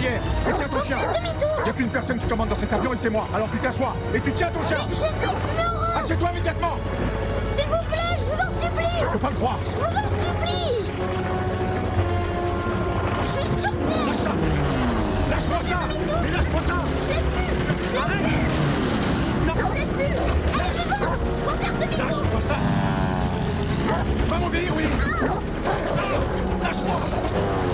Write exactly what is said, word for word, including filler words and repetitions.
arrière. Tu tiens ton chien. Il n'y a qu'une personne qui commande dans cet avion et c'est moi. Alors tu t'assois et tu tiens ton chien. J'ai vu une fumée orange. Assieds-toi immédiatement. S'il vous plaît, je vous en supplie. Je peux pas le croire. Je vous en supplie. Je suis sûr que c'est... Lâche ça. Lâche-moi ça. Mais lâche-moi ça. Je l'ai vu. Je l'ai Arrête. vu. Non. Je l'ai vu. Elle est vivante. Faut faire demi-tour. Lâche-moi ça. Tu vas m'obéir, oui. Lâche-moi.